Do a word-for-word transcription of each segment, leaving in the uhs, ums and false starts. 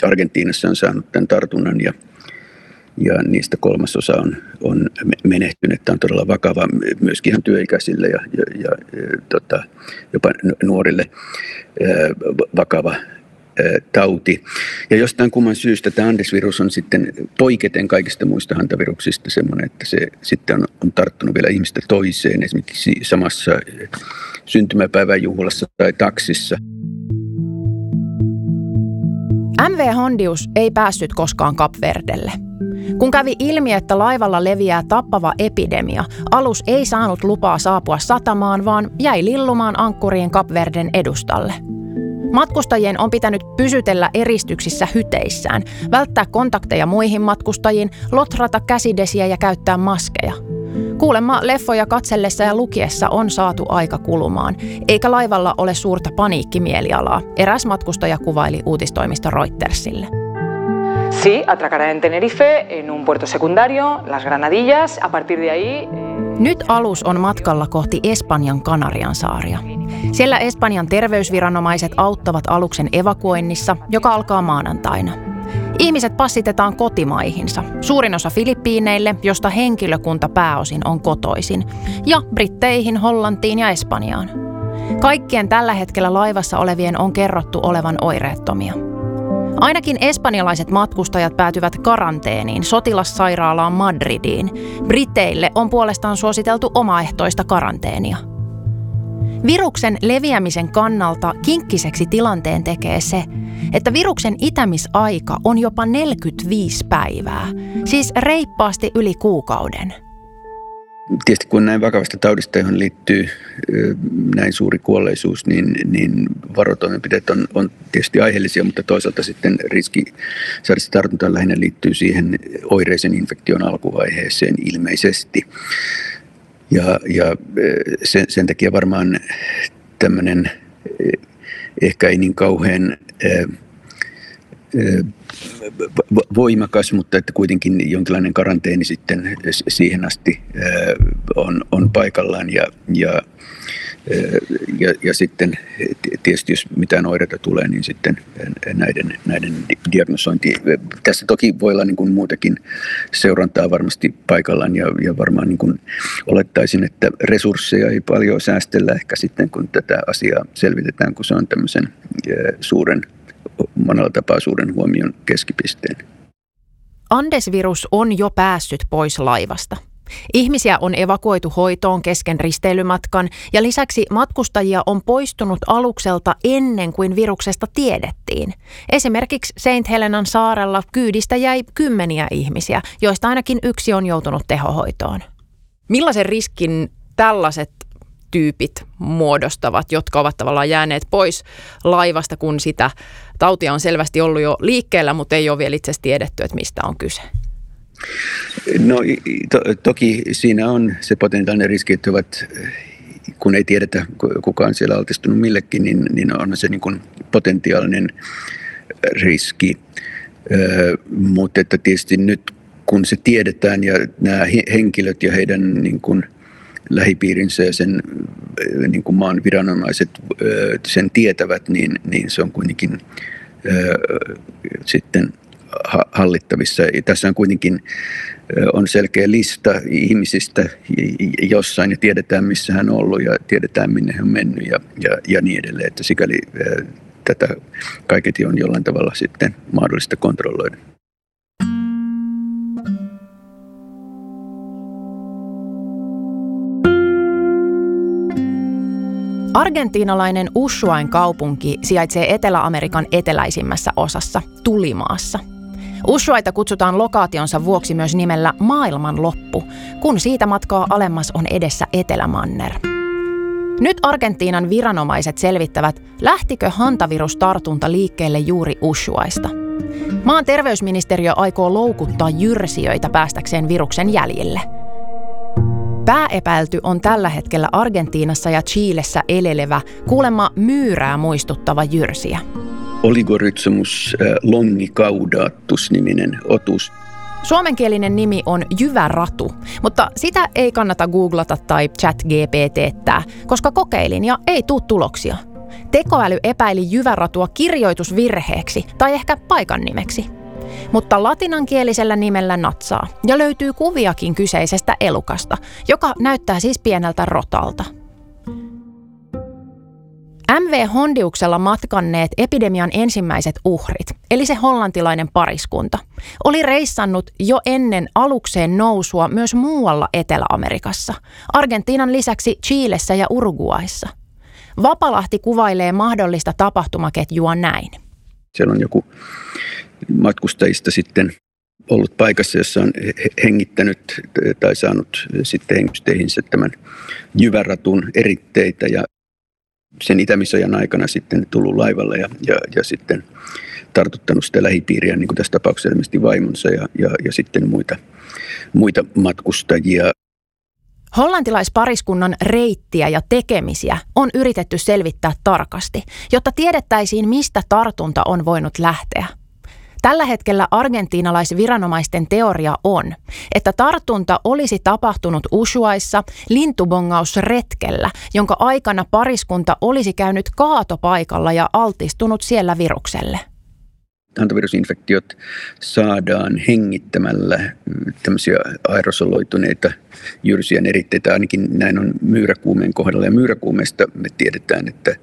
Argentiinassa on saanut tämän tartunnan ja, ja niistä kolmasosa on, on menehtynyt. Tämä on todella vakava myöskin ihan työikäisille ja, ja, ja, ja tota, jopa nuorille vakava tauti. Ja jostain kumman syystä tämä Andes-virus on sitten poiketen kaikista muista hantaviruksista semmoinen, että se sitten on, on tarttunut vielä ihmistä toiseen, esimerkiksi samassa syntymäpäivän juhlassa tai taksissa. M V Hondius ei päässyt koskaan Kap Verdelle. Kun kävi ilmi, että laivalla leviää tappava epidemia, alus ei saanut lupaa saapua satamaan, vaan jäi lillumaan ankkuriin Kap Verden edustalle. Matkustajien on pitänyt pysytellä eristyksissä hyteissään, välttää kontakteja muihin matkustajiin, lotrata käsidesiä ja käyttää maskeja. Kuulemma leffoja katsellessa ja lukiessa on saatu aika kulumaan, eikä laivalla ole suurta paniikkimielialaa, eräs matkustaja kuvaili uutistoimisto Reutersille. Sí, atracará en Tenerife, en un puerto secundario, Las Granadillas, a partir de ahí... Nyt alus on matkalla kohti Espanjan Kanariansaaria. Siellä Espanjan terveysviranomaiset auttavat aluksen evakuoinnissa, joka alkaa maanantaina. Ihmiset passitetaan kotimaihinsa, suurin osa Filippiineille, josta henkilökunta pääosin on kotoisin, ja Britteihin, Hollantiin ja Espanjaan. Kaikkien tällä hetkellä laivassa olevien on kerrottu olevan oireettomia. Ainakin espanjalaiset matkustajat päätyvät karanteeniin sotilassairaalaan Madridiin. Briteille on puolestaan suositeltu omaehtoista karanteenia. Viruksen leviämisen kannalta kinkkiseksi tilanteen tekee se, että viruksen itämisaika on jopa neljäkymmentäviisi päivää, siis reippaasti yli kuukauden. Tietysti kun näin vakavasta taudista, johon liittyy näin suuri kuolleisuus, niin, niin varotoimenpiteet on, on tietysti aiheellisia, mutta toisaalta sitten riski saada tartuntaan lähinnä liittyy siihen oireisen infektion alkuvaiheeseen ilmeisesti. Ja, ja sen, sen takia varmaan tämmöinen ehkä ei niin kauhean voimakas, mutta että kuitenkin jonkinlainen karanteeni sitten siihen asti on, on paikallaan ja, ja, ja, ja sitten tietysti jos mitään oireita tulee, niin sitten näiden, näiden diagnosointi. Tässä toki voi olla niin kuin muutakin seurantaa varmasti paikallaan ja, ja varmaan niin kuin olettaisin, että resursseja ei paljon säästellä ehkä sitten kun tätä asiaa selvitetään, kun se on tämmöisen suuren monella tapaa suuren huomion keskipisteen. Andes-virus on jo päässyt pois laivasta. Ihmisiä on evakuoitu hoitoon kesken risteilymatkan ja lisäksi matkustajia on poistunut alukselta ennen kuin viruksesta tiedettiin. Esimerkiksi Saint Helenan saarella kyydistä jäi kymmeniä ihmisiä, joista ainakin yksi on joutunut tehohoitoon. Millaisen riskin tällaiset tyypit muodostavat, jotka ovat tavallaan jääneet pois laivasta, kun sitä tautia on selvästi ollut jo liikkeellä, mutta ei ole vielä itse asiassa tiedetty, että mistä on kyse? No to, toki siinä on se potentiaalinen riski, että ovat, kun ei tiedetä kuka on siellä altistunut millekin, niin, niin on se niin kuin potentiaalinen riski. Ö, mutta että tietysti nyt kun se tiedetään ja nämä henkilöt ja heidän niin kuin lähipiirinsä ja sen niin kuin maan viranomaiset sen tietävät, niin, niin se on kuitenkin ö, sitten hallittavissa. Ja tässä on kuitenkin on selkeä lista ihmisistä jossain ja tiedetään, missä hän on ollut ja tiedetään, minne hän on mennyt ja, ja, ja niin edelleen. Että sikäli ö, tätä kaiketi on jollain tavalla sitten mahdollista kontrolloida. Argentiinalainen Ushuain kaupunki sijaitsee Etelä-Amerikan eteläisimmässä osassa, Tulimaassa. Ushuaita kutsutaan lokaationsa vuoksi myös nimellä maailmanloppu, kun siitä matkaa alemmas on edessä Etelämanner. Nyt Argentiinan viranomaiset selvittävät, lähtikö hantavirustartunta liikkeelle juuri Ushuaista. Maan terveysministeriö aikoo loukuttaa jyrsijöitä päästäkseen viruksen jäljille. Pääepäilty on tällä hetkellä Argentiinassa ja Chilessä elelevä, kuulemma myyrää muistuttava jyrsiä. Oligorhizomys longicaudatus-niminen otus. Suomenkielinen nimi on jyväratu, mutta sitä ei kannata googlata tai chat G P T:ttää, koska kokeilin ja ei tule tuloksia. Tekoäly epäili jyväratua kirjoitusvirheeksi tai ehkä paikan nimeksi. Mutta latinankielisellä nimellä natsaa ja löytyy kuviakin kyseisestä elukasta, joka näyttää siis pieneltä rotalta. M V Hondiuksella matkanneet epidemian ensimmäiset uhrit, eli se hollantilainen pariskunta, oli reissannut jo ennen alukseen nousua myös muualla Etelä-Amerikassa, Argentiinan lisäksi Chilessä ja Uruguayssa. Vapalahti kuvailee mahdollista tapahtumaketjua näin. Siellä on joku matkustajista sitten ollut paikassa, jossa on hengittänyt tai saanut sitten hengysteihinsä tämän jyväratun eritteitä ja sen itämisajan aikana sitten tullut laivalle ja, ja, ja sitten tartuttanut sitä lähipiiriä, niin kuin tässä tapauksessa ilmeisesti vaimonsa ja, ja, ja sitten muita, muita matkustajia. Hollantilaispariskunnan reittiä ja tekemisiä on yritetty selvittää tarkasti, jotta tiedettäisiin, mistä tartunta on voinut lähteä. Tällä hetkellä argentiinalaisviranomaisten teoria on, että tartunta olisi tapahtunut Ushuaissa lintubongausretkellä, jonka aikana pariskunta olisi käynyt kaatopaikalla ja altistunut siellä virukselle. Hantavirusinfektiot saadaan hengittämällä tämmöisiä aerosoloituneita jyrsien eritteitä, ainakin näin on myyräkuumeen kohdalla. Ja myyräkuumeesta me tiedetään, että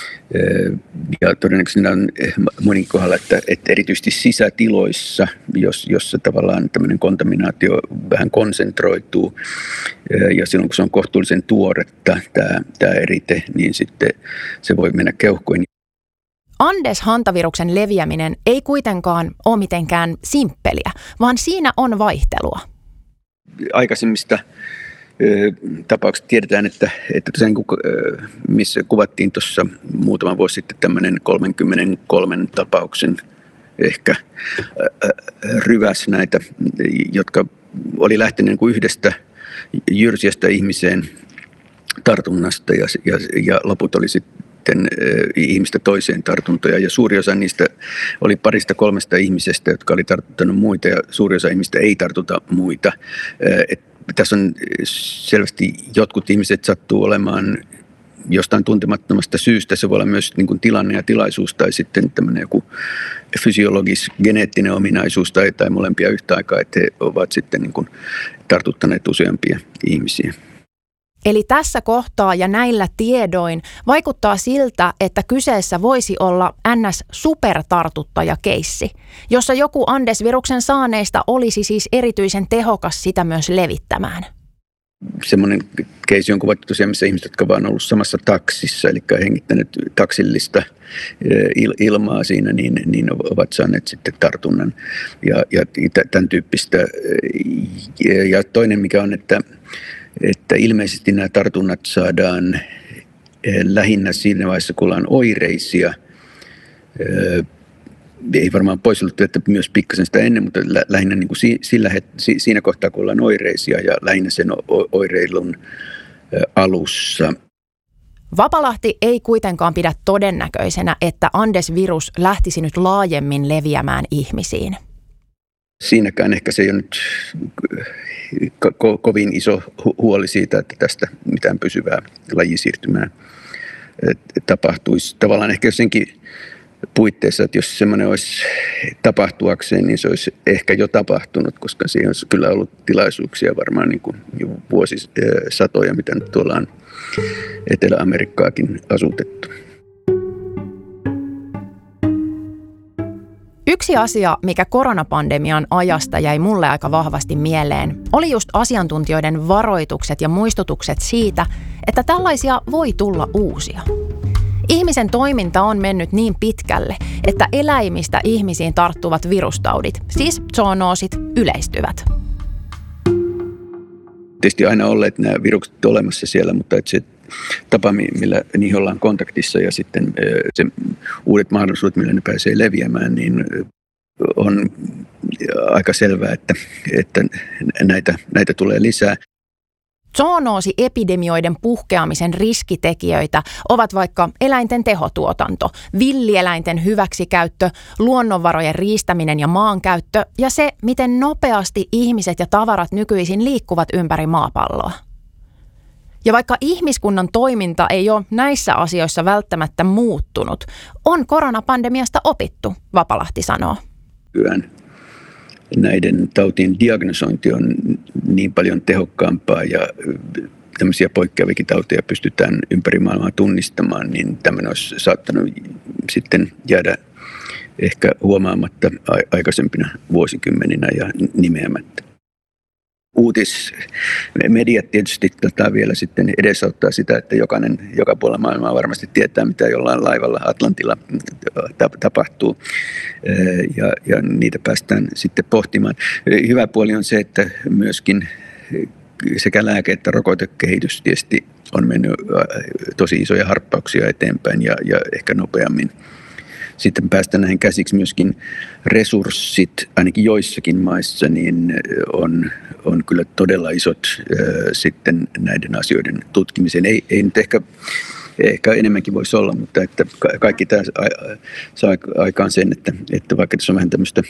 ja todennäköisesti on monin kohdalla, että, että erityisesti sisätiloissa, jos, jossa tavallaan tämmöinen kontaminaatio vähän konsentroituu ja silloin kun se on kohtuullisen tuoretta tämä, tämä erite, niin sitten se voi mennä keuhkoihin. Andes-hantaviruksen leviäminen ei kuitenkaan ole mitenkään simppeliä, vaan siinä on vaihtelua. Aikaisemmista tapauksista tiedetään, että, että tosiaan, missä kuvattiin tuossa muutama vuosi sitten tämmöinen kolmekymmentäkolme tapauksen ehkä ryväs näitä, jotka oli lähtenyt yhdestä jyrsijästä ihmiseen tartunnasta ja, ja, ja loput oli sitten ihmistä toiseen tartuntoja. Ja suuri osa niistä oli parista kolmesta ihmisestä, jotka oli tartuttanut muita ja suuri osa ihmistä ei tartuta muita. Et tässä on selvästi jotkut ihmiset sattuu olemaan jostain tuntemattomasta syystä. Se voi olla myös niin kuin tilanne ja tilaisuus tai sitten tämmöinen joku fysiologis-geneettinen ominaisuus tai, tai molempia yhtä aikaa, että he ovat sitten niin kuin tartuttaneet useampia ihmisiä. Eli tässä kohtaa ja näillä tiedoin vaikuttaa siltä, että kyseessä voisi olla N S-supertartuttajakeissi, jossa joku Andes-viruksen saaneista olisi siis erityisen tehokas sitä myös levittämään. Semmoinen keissi on kuvattu tosiaan, missä ihmiset, jotka vaan ollut samassa taksissa, eli hengittäneet taksillista ilmaa siinä, niin, niin ovat saaneet sitten tartunnan ja, ja tämän tyyppistä. Ja toinen mikä on, että että ilmeisesti nämä tartunnat saadaan lähinnä siinä vaiheessa, kun ollaan oireisia. Ei varmaan poissuljettu, että myös pikkasen sitä ennen, mutta lähinnä niin kuin sillä, siinä kohtaa, kun ollaan oireisia ja lähinnä sen oireilun alussa. Vapalahti ei kuitenkaan pidä todennäköisenä, että Andes-virus lähtisi nyt laajemmin leviämään ihmisiin. Siinäkään ehkä se ei ole nyt ko- kovin iso huoli siitä, että tästä mitään pysyvää lajisiirtymää tapahtuisi. Tavallaan ehkä senkin puitteissa, että jos semmoinen olisi tapahtuakseen, niin se olisi ehkä jo tapahtunut, koska siihen olisi kyllä ollut tilaisuuksia varmaan niin kuin jo vuosisatoja, mitä nyt tuolla on Etelä-Amerikkaakin asutettu. Yksi asia, mikä koronapandemian ajasta jäi mulle aika vahvasti mieleen, oli just asiantuntijoiden varoitukset ja muistutukset siitä, että tällaisia voi tulla uusia. Ihmisen toiminta on mennyt niin pitkälle, että eläimistä ihmisiin tarttuvat virustaudit, siis zoonoosit, yleistyvät. Tietysti aina olleet nämä virukset olemassa siellä, mutta että se tapa, millä niihin ollaan kontaktissa ja sitten se uudet mahdollisuudet, millä ne pääsee leviämään, niin on aika selvää, että, että näitä, näitä tulee lisää. Zoonoosiepidemioiden puhkeamisen riskitekijöitä ovat vaikka eläinten tehotuotanto, villieläinten hyväksikäyttö, luonnonvarojen riistäminen ja maankäyttö ja se, miten nopeasti ihmiset ja tavarat nykyisin liikkuvat ympäri maapalloa. Ja vaikka ihmiskunnan toiminta ei ole näissä asioissa välttämättä muuttunut, on koronapandemiasta opittu, Vapalahti sanoo. Hyvän. Näiden tautien diagnosointi on niin paljon tehokkaampaa ja tämmöisiä poikkeavikin tauteja pystytään ympäri maailmaa tunnistamaan, niin tämmöinen olisi saattanut sitten jäädä ehkä huomaamatta aikaisempina vuosikymmeninä ja nimeämättä. Uutismediat tietysti tota vielä sitten edesauttaa sitä, että jokainen joka puolella maailmaa varmasti tietää, mitä jollain laivalla Atlantilla tapahtuu, ja, ja niitä päästään sitten pohtimaan. Hyvä puoli on se, että myöskin sekä lääke- että rokotekehitys tietysti on mennyt tosi isoja harppauksia eteenpäin ja, ja ehkä nopeammin. Sitten päästä näihin käsiksi myöskin resurssit, ainakin joissakin maissa, niin on, on kyllä todella isot äh, sitten näiden asioiden tutkimiseen. Ei, ei nyt ehkä, ehkä enemmänkin voisi olla, mutta että kaikki tämä saa aikaan sen, että, että vaikka tässä on vähän tämmöistä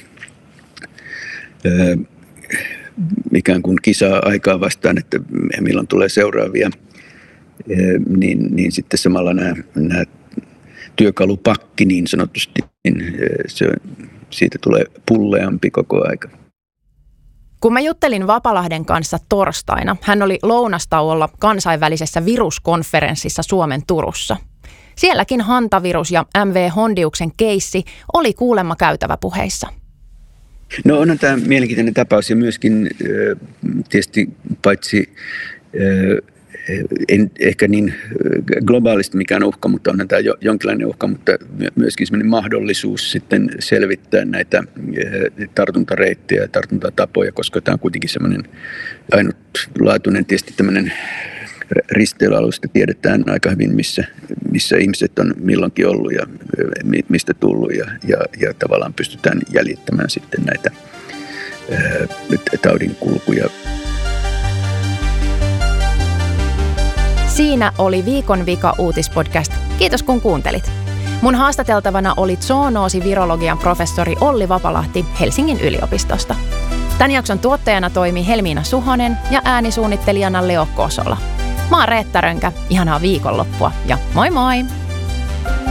äh, ikään kuin kisaa aikaa vastaan, että milloin tulee seuraavia, äh, niin, niin sitten samalla nämä, nämä työkalupakki niin sanotusti, niin se, siitä tulee pulleampi koko aika. Kun mä juttelin Vapalahden kanssa torstaina, hän oli lounastauolla kansainvälisessä viruskonferenssissa Suomen Turussa. Sielläkin hantavirus ja M V Hondiuksen keissi oli kuulemma käytäväpuheissa. No onhan tämä mielenkiintoinen tapaus ja myöskin tietysti paitsi en ehkä niin globaalisti mikään uhka, mutta on tämä jonkinlainen uhka, mutta myöskin sellainen mahdollisuus sitten selvittää näitä tartuntareittejä ja tartuntatapoja, koska tämä on kuitenkin semmoinen ainutlaatuinen tietysti tämmöinen risteilyalusta. Tiedetään aika hyvin, missä, missä ihmiset on milloinkin ollut ja mistä tullut ja, ja, ja tavallaan pystytään jäljittämään sitten näitä taudin kulkuja. Siinä oli Viikon vika uutispodcast. Kiitos kun kuuntelit. Mun haastateltavana oli zoonoosi-virologian professori Olli Vapalahti Helsingin yliopistosta. Tän jakson tuottajana toimi Helmiina Suhonen ja äänisuunnittelijana Leo Kosola. Mä oon Reetta Rönkä, ihanaa viikonloppua ja moi moi!